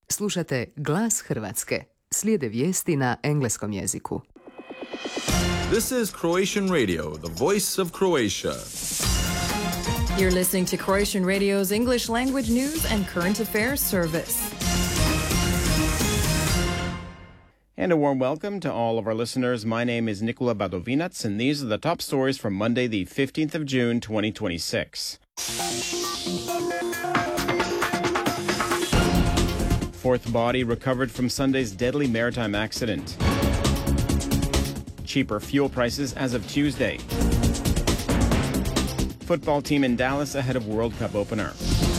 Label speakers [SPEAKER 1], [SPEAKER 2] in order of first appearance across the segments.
[SPEAKER 1] Slušate Glas Hrvatske. Slijede vijesti na engleskom jeziku.
[SPEAKER 2] This is Croatian Radio, the voice of Croatia.
[SPEAKER 3] You're listening to Croatian Radio's English language news and current affairs service.
[SPEAKER 4] And a warm welcome to all of our listeners. My name is Nikola Badovinac, and these are the top stories from Monday, the 15th of June, 2026. Fourth body recovered from Sunday's deadly maritime accident. Cheaper fuel prices as of Tuesday. Football team in Dallas ahead of World Cup opener.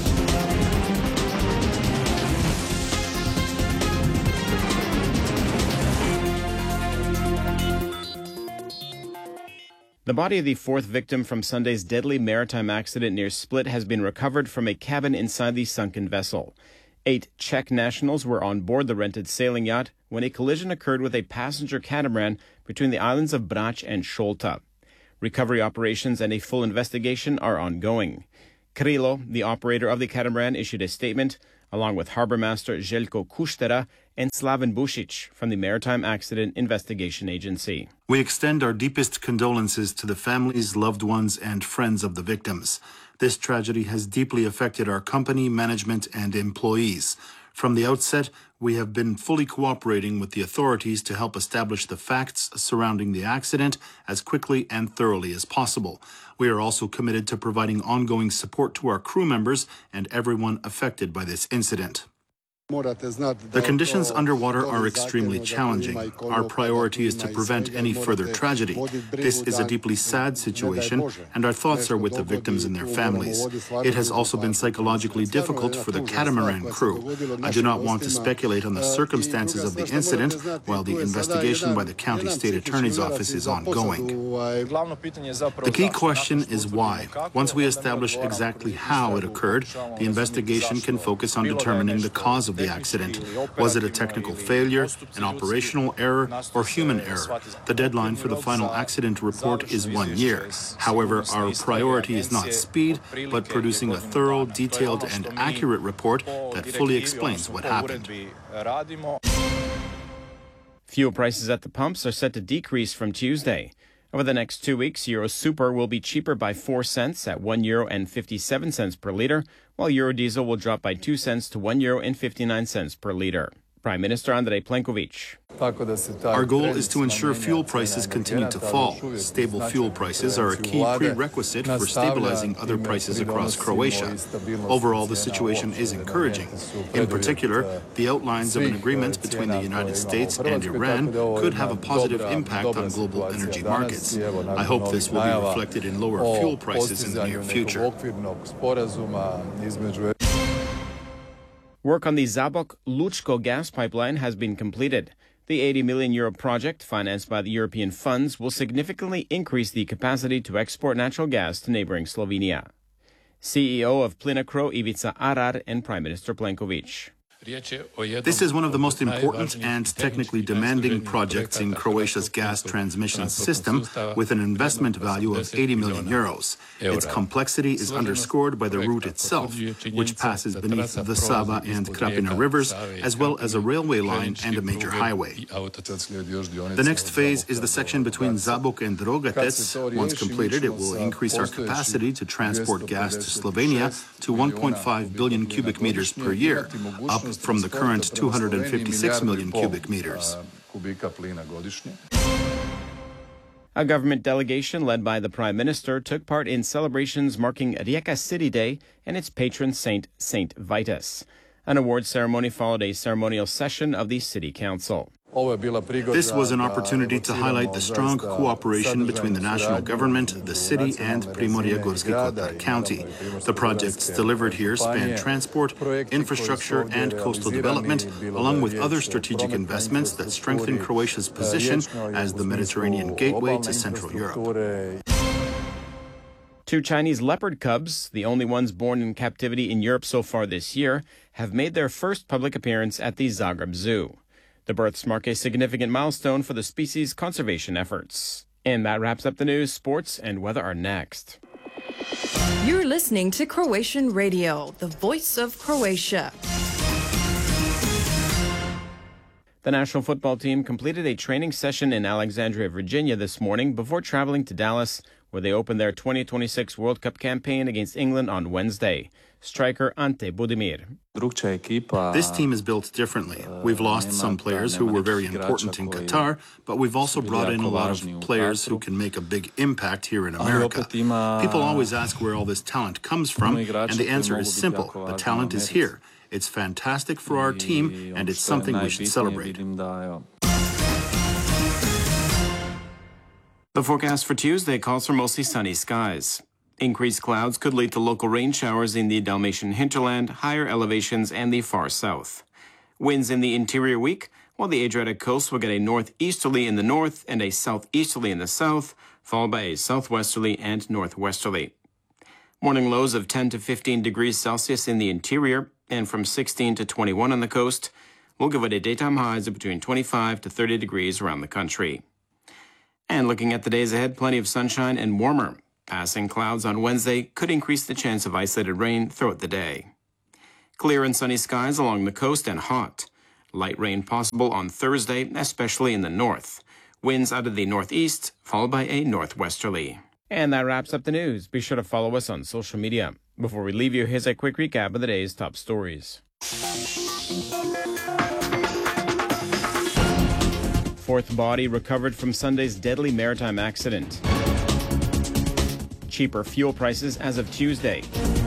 [SPEAKER 4] The body of the fourth victim from Sunday's deadly maritime accident near Split has been recovered from a cabin inside the sunken vessel. 8 Czech nationals were on board the rented sailing yacht when a collision occurred with a passenger catamaran between the islands of Brač and Šolta. Recovery operations and a full investigation are ongoing. Krilo, the operator of the catamaran, issued a statement, along with Harbor Master Željko Kuštera and Slaven Bušić from the Maritime Accident Investigation Agency.
[SPEAKER 5] We extend our deepest condolences to the families, loved ones, and friends of the victims. This tragedy has deeply affected our company, management, and employees. From the outset, we have been fully cooperating with the authorities to help establish the facts surrounding the accident as quickly and thoroughly as possible. We are also committed to providing ongoing support to our crew members and everyone affected by this incident. The conditions underwater are extremely challenging. Our priority is to prevent any further tragedy. This is a deeply sad situation, and our thoughts are with the victims and their families. It has also been psychologically difficult for the catamaran crew. I do not want to speculate on the circumstances of the incident while the investigation by the County State Attorney's Office is ongoing. The key question is why. Once we establish exactly how it occurred, the investigation can focus on determining the cause of the accident. Was it a technical failure, an operational error, or human error? The deadline for the final accident report is 1 year. However, our priority is not speed, but producing a thorough, detailed, and accurate report that fully explains what happened.
[SPEAKER 4] Fuel prices at the pumps are set to decrease from Tuesday. Over the next 2 weeks, Euro Super will be cheaper by 4 cents at €1.57 per litre, while Euro Diesel will drop by 2 cents to €1.59 per litre. Prime Minister Andrej Plenković.
[SPEAKER 5] Our goal is to ensure fuel prices continue to fall. Stable fuel prices are a key prerequisite for stabilizing other prices across Croatia. Overall, the situation is encouraging. In particular, the outlines of an agreement between the United States and Iran could have a positive impact on global energy markets. I hope this will be reflected in lower fuel prices in the near future.
[SPEAKER 4] Work on the Zabok-Lučko gas pipeline has been completed. The €80 million project, financed by the European funds, will significantly increase the capacity to export natural gas to neighboring Slovenia. CEO of Plinacro, Ivica Arar, and Prime Minister Plenković.
[SPEAKER 5] This is one of the most important and technically demanding projects in Croatia's gas transmission system, with an investment value of €80 million. Its complexity is underscored by the route itself, which passes beneath the Sava and Krapina rivers, as well as a railway line and a major highway. The next phase is the section between Zabok and Rogatec. Once completed, it will increase our capacity to transport gas to Slovenia to 1.5 billion cubic meters per year, up from the current 256 million cubic meters.
[SPEAKER 4] A government delegation led by the Prime Minister took part in celebrations marking Rijeka City Day and its patron saint, Saint Vitus. An award ceremony followed a ceremonial session of the City Council.
[SPEAKER 5] This was an opportunity to highlight the strong cooperation between the national government, the city, and Primorje-Gorski Kotar County. The projects delivered here span transport, infrastructure, and coastal development, along with other strategic investments that strengthen Croatia's position as the Mediterranean gateway to Central Europe.
[SPEAKER 4] 2 Chinese leopard cubs, the only ones born in captivity in Europe so far this year, have made their first public appearance at the Zagreb Zoo. The births mark a significant milestone for the species' conservation efforts. And that wraps up the news. Sports and weather are next.
[SPEAKER 3] You're listening to Croatian Radio, the voice of Croatia.
[SPEAKER 4] The national football team completed a training session in Alexandria, Virginia this morning before traveling to Dallas, where they opened their 2026 World Cup campaign against England on Wednesday. Striker Ante Budimir.
[SPEAKER 5] This team is built differently. We've lost some players who were very important in Qatar, but we've also brought in a lot of players who can make a big impact here in America. People always ask where all this talent comes from, and the answer is simple. The talent is here. It's fantastic for our team, and it's something we should celebrate.
[SPEAKER 4] The forecast for Tuesday calls for mostly sunny skies. Increased clouds could lead to local rain showers in the Dalmatian hinterland, higher elevations, and the far south. Winds in the interior weak, while the Adriatic coast will get a northeasterly in the north and a southeasterly in the south, followed by a southwesterly and northwesterly. Morning lows of 10 to 15 degrees Celsius in the interior and from 16 to 21 on the coast will give it a daytime highs of between 25 to 30 degrees around the country. And looking at the days ahead, plenty of sunshine and warmer. Passing clouds on Wednesday could increase the chance of isolated rain throughout the day. Clear and sunny skies along the coast and hot. Light rain possible on Thursday, especially in the north. Winds out of the northeast, followed by a northwesterly. And that wraps up the news. Be sure to follow us on social media. Before we leave you, here's a quick recap of the day's top stories. Fourth body recovered from Sunday's deadly maritime accident. Cheaper fuel prices as of Tuesday.